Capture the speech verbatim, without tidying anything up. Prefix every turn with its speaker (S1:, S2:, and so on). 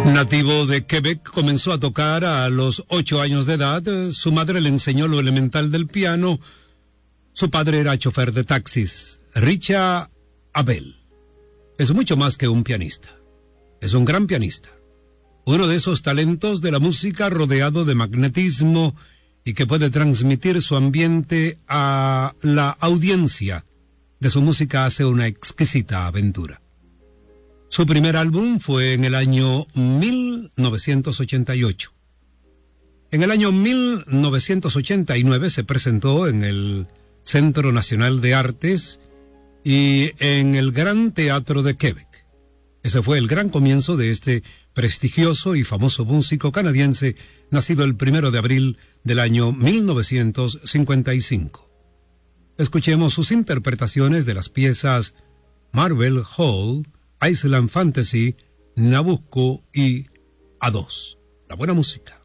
S1: Nativo de Quebec, comenzó a tocar a los ocho años de edad. Su madre le enseñó lo elemental del piano. Su padre era chofer de taxis. Richard Abel es mucho más que un pianista. Es un gran pianista. Uno de esos talentos de la música rodeado de magnetismo y que puede transmitir su ambiente a la audiencia. De su música hace una exquisita aventura. Su primer álbum fue en el año mil novecientos ochenta y ocho. En el año mil novecientos ochenta y nueve se presentó en el Centro Nacional de Artes y en el Gran Teatro de Quebec. Ese fue el gran comienzo de este prestigioso y famoso músico canadiense, nacido el primero de abril del año mil novecientos cincuenta y cinco. Escuchemos sus interpretaciones de las piezas Marble Hall, Island Fantasy, Nabucco y A dos. La buena música.